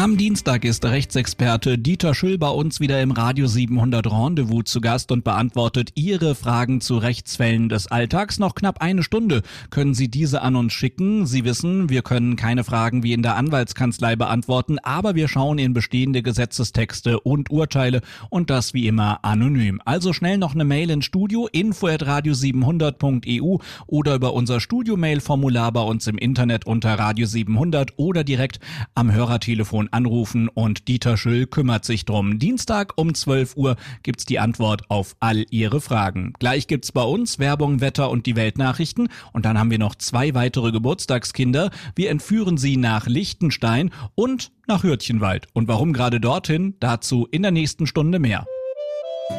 Am Dienstag ist Rechtsexperte Dieter Schüll bei uns wieder im Radio 700 Rendezvous zu Gast und beantwortet Ihre Fragen zu Rechtsfällen des Alltags. Noch knapp eine Stunde können Sie diese an uns schicken. Sie wissen, wir können keine Fragen wie in der Anwaltskanzlei beantworten, aber wir schauen in bestehende Gesetzestexte und Urteile und das wie immer anonym. Also schnell noch eine Mail ins Studio, info@radio700.eu oder über unser Studio-Mail-Formular bei uns im Internet unter Radio 700 oder direkt am Hörertelefon anrufen und Dieter Schüll kümmert sich drum. Dienstag um 12 Uhr gibt's die Antwort auf all Ihre Fragen. Gleich gibt's bei uns Werbung, Wetter und die Weltnachrichten und dann haben wir noch 2 weitere Geburtstagskinder. Wir entführen sie nach Liechtenstein und nach Hürtchenwald. Und warum gerade dorthin? Dazu in der nächsten Stunde mehr.